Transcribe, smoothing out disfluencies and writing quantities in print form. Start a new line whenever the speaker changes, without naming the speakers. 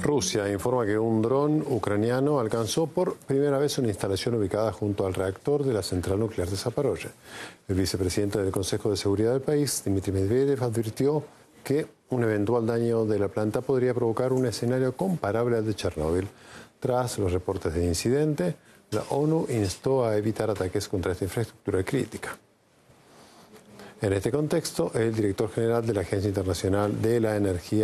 Rusia informa que un dron ucraniano alcanzó por primera vez una instalación ubicada junto al reactor de la central nuclear de Zaporozhye. El vicepresidente del Consejo de Seguridad del país, Dmitry Medvedev, advirtió que un eventual daño de la planta podría provocar un escenario comparable al de Chernóbil. Tras los reportes del incidente, la ONU instó a evitar ataques contra esta infraestructura crítica. En este contexto, el director general de la Agencia Internacional de la Energía